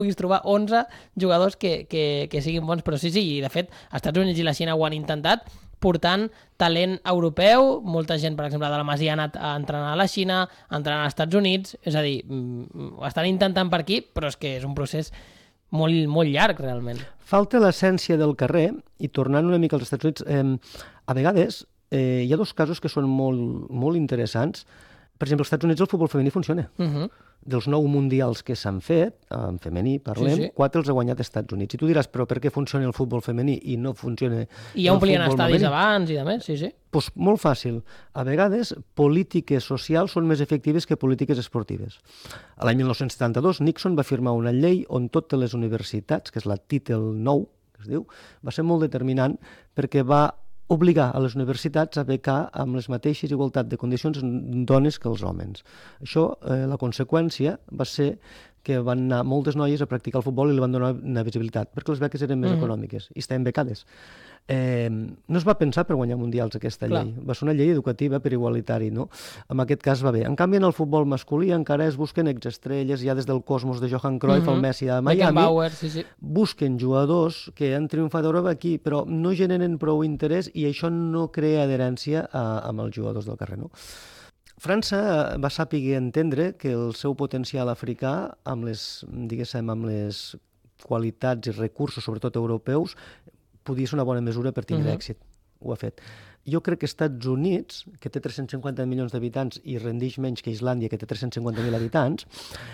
puguis trobar 11 jugadors que siguin bons, però sí, i de fet, els Estats Units i la Xina ho han intentat, portant talent europeu, molta gent, per exemple, de la Masia ha anat a entrenar a la Xina, a entrenar als Estats Units, és a dir, ho estan intentant per aquí, però és que és un procés molt, molt llarg, realment. Falta l'essència del carrer, i tornant una mica als Estats Units, a vegades hi ha dos casos que són molt, molt interessants. Per exemple, als Estats Units el futbol femení funciona. Dels 9 mundials que s'han fet, en femení parlem, 4 els ha guanyat als Estats Units. I tu diràs, però per què funciona el futbol femení i no funciona el futbol femení? I ja omplien estadis abans i de més, sí. Doncs molt fàcil. A vegades, polítiques socials són més efectives que polítiques esportives. L'any 1972, Nixon va firmar una llei on totes les universitats, que és la Title IX, que es diu, va ser molt determinant perquè va obligar a les universitats a becar amb les mateixes igualtat de condicions dones que els homes. Això, la conseqüència va ser que van anar moltes noies a practicar el futbol i li van donar una visibilitat, perquè les beques eren més econòmiques i estaven becades. No es va pensar per guanyar mundials aquesta llei, va ser una llei educativa per igualitari, no? En aquest cas va bé. En canvi, en el futbol masculí encara es busquen exestrelles, ja des del Cosmos de Johan Cruyff, el Messi de Miami, busquen jugadors que han triomfat a Europa aquí, però no generen prou interès i això no crea adherència amb els jugadors del carrer, no? França va saber entendre que el seu potencial africà, amb les, diguéssim, amb les qualitats i recursos, sobretot europeus, podia ser una bona mesura per tindre èxit. Ho ha fet. Jo crec que Estats Units, que té 350 milions d'habitants i rendeix menys que Islàndia, que té 350.000 habitants,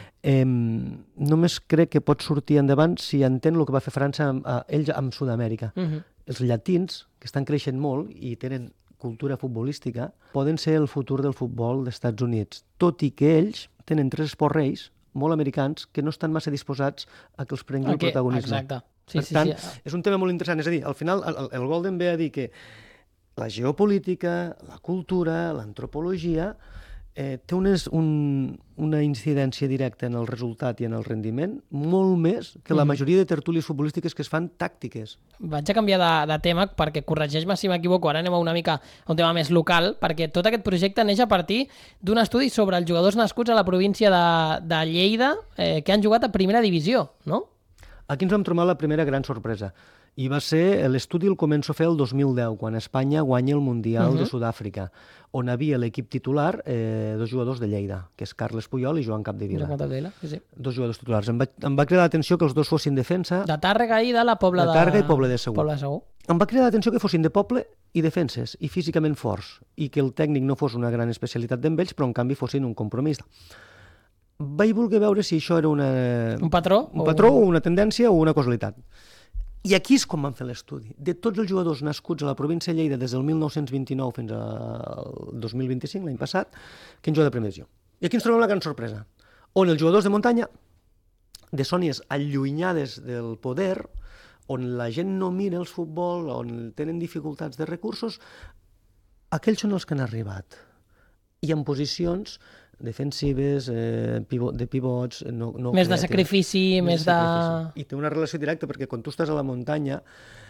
només crec que pot sortir endavant si entén el que va fer França ells amb Sud-amèrica. Els llatins, que estan creixent molt i tenen cultura futbolística, poden ser el futur del futbol dels Estats Units, tot i que ells tenen 3 esports reis molt americans que no estan massa disposats a que els prengui el protagonisme. Exacte. Per tant, és un tema molt interessant. És a dir, al final, el Golden ve a dir que la geopolítica, la cultura, l'antropologia, té una incidència directa en el resultat i en el rendiment, molt més que la majoria de tertúlies futbolístiques que es fan tàctiques. Vaig a canviar de tema, perquè corregeix-me si m'equivoco, ara anem a una mica a un tema més local, perquè tot aquest projecte neix a partir d'un estudi sobre els jugadors nascuts a la província de Lleida que han jugat a primera divisió, no? Aquí ens vam trobar la primera gran sorpresa. I va ser l'estudi el començo a fer el 2010, quan Espanya guanya el Mundial de Sud-àfrica, on havia l'equip titular 2 jugadors de Lleida, que és Carles Puyol i Joan Capdevila. Sí. 2 jugadors titulars. Em va cridar l'atenció que els dos fossin defensa... De Tàrrega i de la Pobla de... De Tàrrega i Pobla de Segur. Pobla de Segur. Em va cridar l'atenció que fossin de poble i defenses, i físicament forts, i que el tècnic no fos una gran especialitat d'en ells, però en canvi fossin un compromís. Vaig voler veure si això era un patró o una tendència o una casualitat. I aquí és com van fer l'estudi. De tots els jugadors nascuts a la província de Lleida des del 1929 fins al 2025, l'any passat, que han jugat a primera divisió. I aquí ens trobem una gran sorpresa, on els jugadors de muntanya, de zònies allunyades del poder, on la gent no mira el futbol, on tenen dificultats de recursos, aquells són els que han arribat. I en posicions defensives, de pivots... Més de sacrifici, més de... I té una relació directa, perquè quan tu estàs a la muntanya,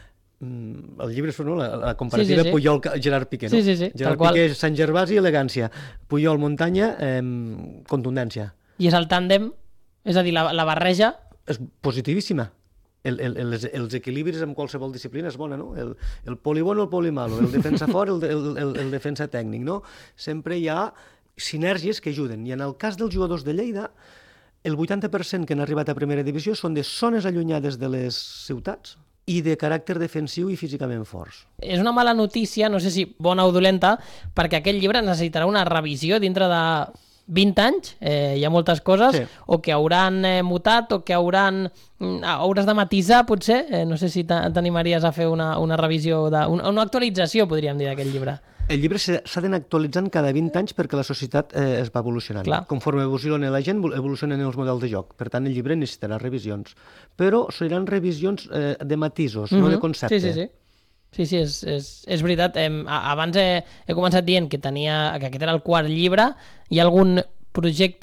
el llibre és la comparativa Puyol-Gerard Piqué, no? Sí. Gerard Piqué, Sant Gervasi, elegància. Puyol, muntanya, contundència. I és el tàndem, és a dir, la barreja... És positivíssima. Els equilibris en qualsevol disciplina és bona, no? El poli bueno, el poli malo, el defensa fort, el defensa tècnic, no? Sempre hi ha sinergies que ajuden. I en el cas dels jugadors de Lleida, el 80% que han arribat a primera divisió són de zones allunyades de les ciutats i de caràcter defensiu i físicament forts. És una mala notícia, no sé si bona o dolenta, perquè aquest llibre necessitarà una revisió dintre de 20 anys, hi ha moltes coses, o que hauran mutat, o que hauràs de matisar, potser. No sé si t'animaries a fer una revisió, una actualització, podríem dir, d'aquest llibre. El llibre s'ha d'anar actualitzant cada 20 anys perquè la societat es va evolucionant. Clar. Conforme evoluciona la gent, evolucionen els models de joc. Per tant, el llibre necessitarà revisions. Però seran revisions de matisos, no de concepte. Sí, és veritat. Abans he començat dient que aquest era el 4 llibre. Hi ha algun projecte,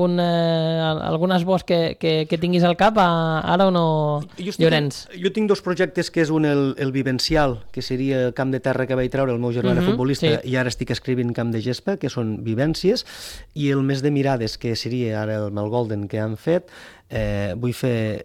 algun esbós que tinguis al cap ara o no, Llorenç? Jo tinc 2 projectes, que és un el vivencial, que seria el camp de terra que vaig treure el meu germà futbolista, i ara estic escrivint camp de gespa, que són vivències, i el mes de mirades, que seria ara el Golden que han fet. Vull fer